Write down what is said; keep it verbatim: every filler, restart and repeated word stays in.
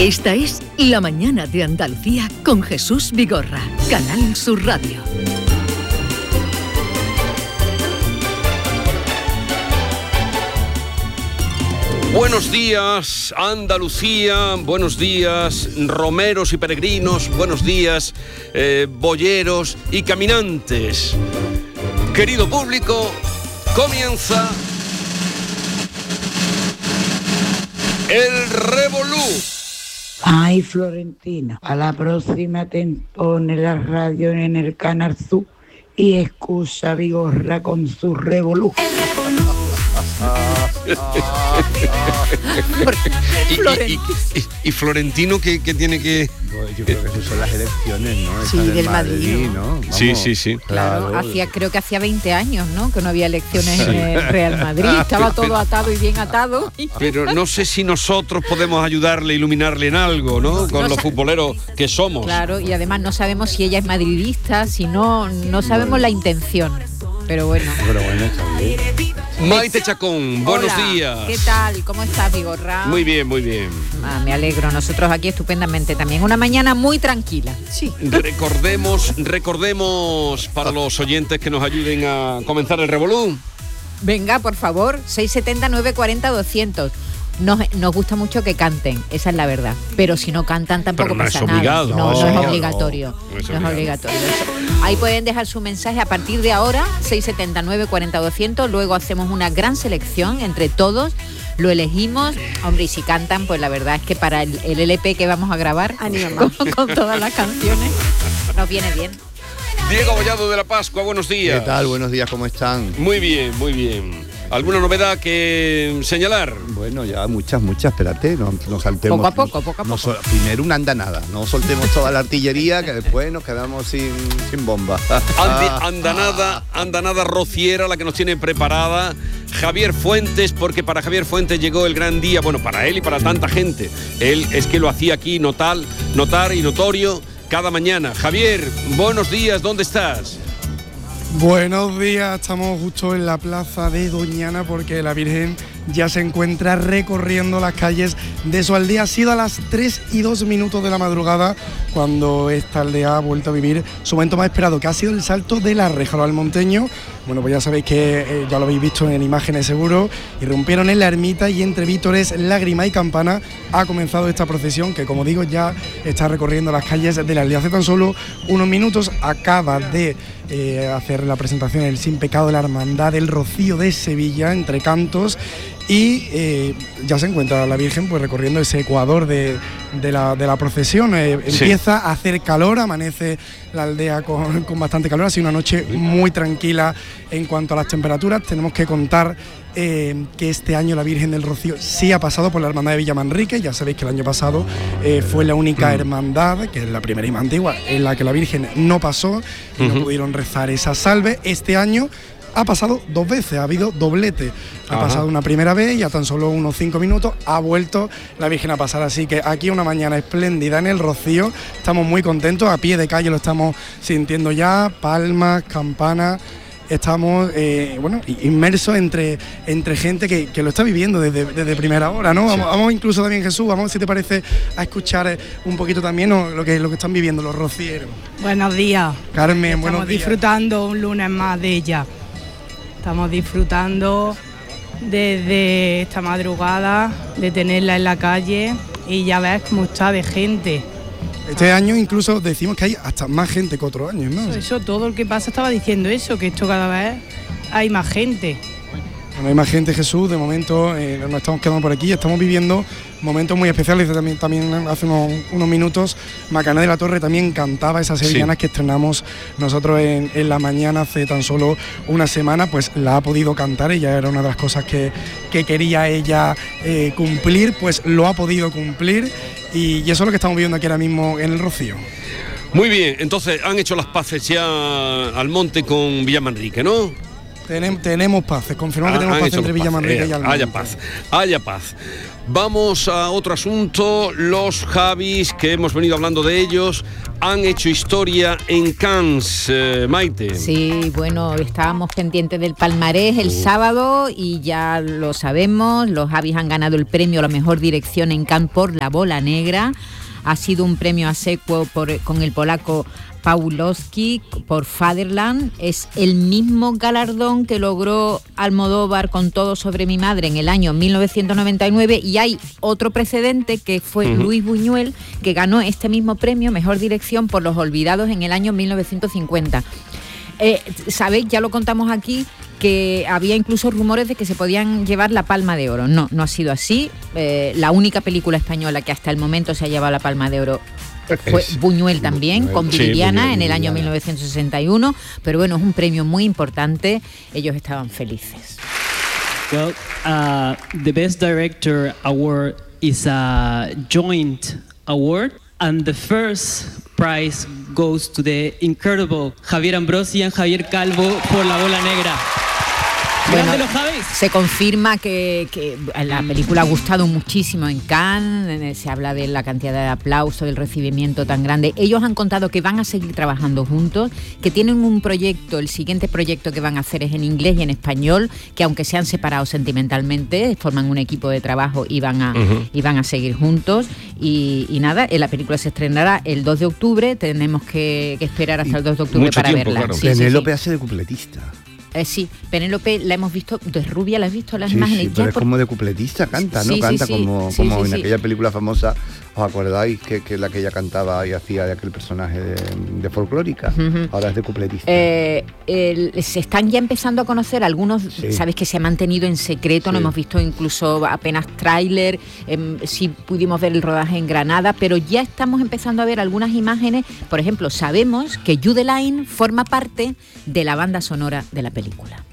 Esta es La Mañana de Andalucía con Jesús Vigorra, Canal Sur Radio. Buenos días, Andalucía, buenos días, romeros y peregrinos, buenos días, eh, boyeros y caminantes. Querido público, comienza el Revolú. Ay, Florentina, a la próxima te pone la radio en el Canal Sur y escucha Vigorra con su Revolú. y, y, y, y, y Florentino que, que tiene que yo creo que esas son las elecciones, ¿no? Sí, del, del Madrid, Madrid, ¿no? Vamos, sí, sí, sí. Claro, claro. Hacía, creo que hacía veinte años, ¿no? Que no había elecciones en el Real Madrid. Estaba todo atado y bien atado. Pero no sé si nosotros podemos ayudarle, iluminarle en algo, ¿no? Con no los futboleros que somos. Claro, y además no sabemos si ella es madridista, si no, no sabemos bueno. la intención. Pero bueno. Pero bueno, está bien. Maite Chacón, buenos Hola, días. ¿Qué tal? ¿Cómo estás, Vigorra? Muy bien, muy bien. Ah, me alegro, nosotros aquí estupendamente también. Una mañana muy tranquila. Sí. Recordemos, recordemos para los oyentes que nos ayuden a comenzar el Revolú. Venga, por favor, seis siete cero, nueve cuatro cero, doscientos. Nos, nos gusta mucho que canten, esa es la verdad. Pero si no cantan tampoco no pasa es obligado, nada. No, no, no es no, obligatorio. No, no es no obligado. es obligatorio. Ahí pueden dejar su mensaje a partir de ahora, seis siete cero, nueve cuatro cero, doscientos. Luego hacemos una gran selección entre todos. Lo elegimos. Hombre, y si cantan, pues la verdad es que para el, el L P que vamos a grabar con, con todas las canciones, nos viene bien. Diego Bollado de la Pascua, buenos días. ¿Qué tal? Buenos días, ¿cómo están? Muy bien, muy bien. ¿Alguna novedad que señalar? Bueno, ya muchas, muchas, espérate, no, no saltemos. Poco a poco, poco a no, poco. So, primero una andanada, no soltemos toda la artillería, que después nos quedamos sin, sin bomba. Ande, andanada, andanada rociera, la que nos tiene preparada Javier Fuentes, porque para Javier Fuentes llegó el gran día, bueno, para él y para tanta gente. Él es que lo hacía aquí notar, notar y notorio cada mañana. Javier, buenos días, ¿dónde estás? Buenos días, estamos justo en la plaza de Doñana porque la Virgen ya se encuentra recorriendo las calles de su aldea. Ha sido a las tres y dos minutos de la madrugada cuando esta aldea ha vuelto a vivir su momento más esperado, que ha sido el salto de la reja al Monteño. Bueno, pues ya sabéis que eh, ya lo habéis visto en imágenes seguro, irrumpieron en la ermita y entre vítores, lágrima y campana ha comenzado esta procesión que, como digo, ya está recorriendo las calles de la aldea. Hace tan solo unos minutos acaba de eh, hacer la presentación El Sin Pecado de la Hermandad del Rocío de Sevilla, entre cantos, y eh, ya se encuentra la Virgen pues recorriendo ese ecuador de, de, la, de la procesión. Eh, sí. Empieza a hacer calor, amanece la aldea con, con bastante calor, ha sido una noche muy tranquila en cuanto a las temperaturas. Tenemos que contar eh, que este año la Virgen del Rocío sí ha pasado por la Hermandad de Villamanrique. Ya sabéis que el año pasado eh, fue la única hermandad, que es la primera y más antigua, en la que la Virgen no pasó y uh-huh. no pudieron rezar esa salve. Este año ha pasado dos veces, ha habido doblete. Ha Ajá. pasado una primera vez y a tan solo unos cinco minutos ha vuelto la Virgen a pasar. Así que aquí una mañana espléndida en el Rocío. Estamos muy contentos, a pie de calle lo estamos sintiendo ya, palmas, campanas. Estamos eh, bueno, inmersos entre, entre gente que, que lo está viviendo desde, desde primera hora, ¿no? Sí. Vamos, vamos incluso también, Jesús, vamos, si te parece, a escuchar un poquito también, ¿no? lo, que, lo que están viviendo los rocieros. Buenos días. Carmen, Estamos buenos días. Estamos disfrutando un lunes más de ella. Estamos disfrutando desde esta madrugada de tenerla en la calle y ya ves cómo está de gente. Este año incluso decimos que hay hasta más gente que otros años, ¿no? Eso, eso, todo el que pasa estaba diciendo eso, que esto cada vez hay más gente. Bueno, hay más gente, Jesús, de momento eh, nos estamos quedando por aquí, estamos viviendo momentos muy especiales. También, también hace unos, unos minutos Macarena de la Torre también cantaba esas sevillanas sí. que estrenamos nosotros en, en la mañana hace tan solo una semana, pues la ha podido cantar, ella era una de las cosas que, que quería ella eh, cumplir, pues lo ha podido cumplir y, y eso es lo que estamos viviendo aquí ahora mismo en el Rocío. Muy bien, entonces han hecho las paces ya al monte con Villamanrique, ¿no? Tenem, tenemos paz, confirmamos Ah, que tenemos han paz hecho entre paz. Villamanrique Eh, y Almonte. Haya paz, haya paz. Vamos a otro asunto. Los Javis, que hemos venido hablando de ellos, han hecho historia en Cannes, eh, Maite. Sí, bueno, estábamos pendientes del palmarés el sábado y ya lo sabemos, los Javis han ganado el premio a la mejor dirección en Cannes por La Bola Negra. Ha sido un premio a sequo por, con el polaco Pawlowski por Fatherland. Es el mismo galardón que logró Almodóvar con Todo sobre mi madre en el año mil novecientos noventa y nueve, y hay otro precedente que fue uh-huh. Luis Buñuel, que ganó este mismo premio, mejor dirección, por Los Olvidados en el año mil novecientos cincuenta. Eh, Sabéis, ya lo contamos aquí, que había incluso rumores de que se podían llevar la Palma de Oro. No, no ha sido así. Eh, la única película española que hasta el momento se ha llevado la Palma de Oro fue es, Buñuel también, Buñuel. con Viridiana sí, Buñuel, en el año mil novecientos sesenta y uno, pero bueno, es un premio muy importante, ellos estaban felices. Well, uh, the Best Director Award is a joint award, and the first prize goes to the incredible Javier Ambrosi and Javier Calvo por La Bola Negra. Bueno, se confirma que, que la película ha gustado muchísimo en Cannes, se habla de la cantidad de aplausos, del recibimiento tan grande. Ellos han contado que van a seguir trabajando juntos, que tienen un proyecto, el siguiente proyecto que van a hacer es en inglés y en español, que aunque se han separado sentimentalmente, forman un equipo de trabajo y van a, uh-huh. y van a seguir juntos. Y, y nada, la película se estrenará el dos de octubre, tenemos que, que esperar hasta el dos de octubre para tiempo, verla. Claro. Sí, Penélope sí, sí. hace de cupletista. Eh, sí, Penélope la hemos visto de rubia, ¿la has visto las sí, imágenes? Sí, pero ya es por... como de cupletista, canta, ¿no? Sí, canta sí, como, sí, como sí, en sí. aquella película famosa, ¿os acordáis? Que, que la que ella cantaba y hacía de aquel personaje de, de folclórica. Uh-huh. Ahora es de cupletista. Eh, el, se están ya empezando a conocer algunos, sí. Sabes que se ha mantenido en secreto, sí. No hemos visto incluso apenas tráiler, eh, sí pudimos ver el rodaje en Granada, pero ya estamos empezando a ver algunas imágenes. Por ejemplo, sabemos que Jude Laine forma parte de la banda sonora de la película.